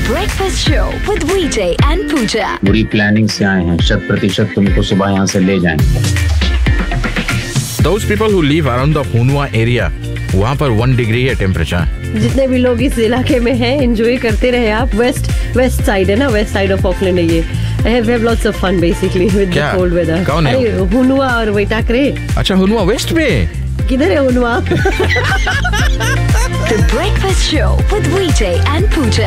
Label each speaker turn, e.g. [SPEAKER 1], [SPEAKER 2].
[SPEAKER 1] Breakfast Show with VJ and Pooja.
[SPEAKER 2] बुरी planning से आए हैं, 100% तुमको सुबह यहाँ से ले जाएंगे.
[SPEAKER 3] Those people who live around the Hunua area, वहाँ पर 1 डिग्री है टेम्परेचर.
[SPEAKER 4] जितने भी लोग इस इलाके में हैं, एंजॉय करते रहे आप. वेस्ट साइड है ना, वेस्ट साइड ऑफ ऑकलैंड है ये. I have lots of fun basically with the cold weather.
[SPEAKER 3] कौन है?
[SPEAKER 4] अरे हुनुआ और वेटाकरे.
[SPEAKER 3] अच्छा, हुनुआ वेस्ट में.
[SPEAKER 4] किधर है हुनुआ?
[SPEAKER 1] The Breakfast Show with VJ and Pooja.